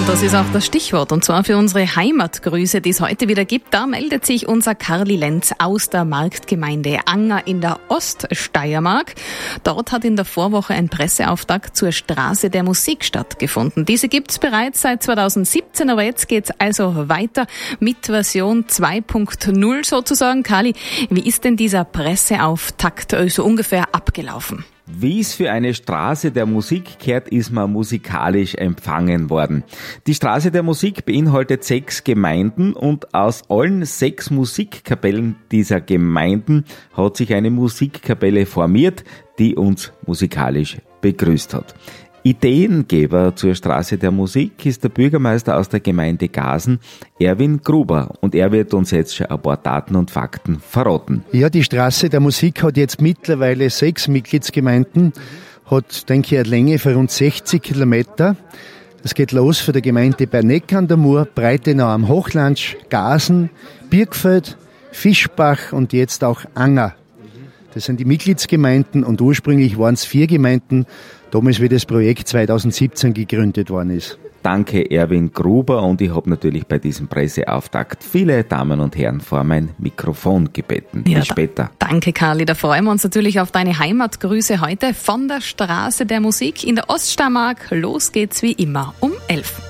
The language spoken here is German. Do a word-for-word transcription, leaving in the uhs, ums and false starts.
Das ist auch das Stichwort, und zwar für unsere Heimatgrüße, die es heute wieder gibt. Da meldet sich unser Karli Lenz aus der Marktgemeinde Anger in der Oststeiermark. Dort hat in der Vorwoche ein Presseauftakt zur Straße der Musik stattgefunden. Diese gibt's bereits seit zweitausendsiebzehn, aber jetzt geht's also weiter mit Version zwei Punkt null sozusagen. Karli, wie ist denn dieser Presseauftakt so ungefähr abgelaufen? Wie es für eine Straße der Musik kehrt, ist man musikalisch empfangen worden. Die Straße der Musik beinhaltet sechs Gemeinden, und aus allen sechs Musikkapellen dieser Gemeinden hat sich eine Musikkapelle formiert, die uns musikalisch begrüßt hat. Ideengeber zur Straße der Musik ist der Bürgermeister aus der Gemeinde Gasen, Erwin Gruber, und er wird uns jetzt schon ein paar Daten und Fakten verraten. Ja, die Straße der Musik hat jetzt mittlerweile sechs Mitgliedsgemeinden, hat, denke ich, eine Länge von rund sechzig Kilometer. Es geht los von der Gemeinde Berneck an der Mur, Breitenau am Hochlandsch, Gasen, Birkfeld, Fischbach und jetzt auch Anger. Das sind die Mitgliedsgemeinden, und ursprünglich waren es vier Gemeinden, damals wie das Projekt zweitausendsiebzehn gegründet worden ist. Danke Erwin Gruber, und ich habe natürlich bei diesem Presseauftakt viele Damen und Herren vor mein Mikrofon gebeten. Ja, Bis später. Da, danke Karli, da freuen wir uns natürlich auf deine Heimatgrüße heute von der Straße der Musik in der Oststeiermark. Los geht's wie immer um elf.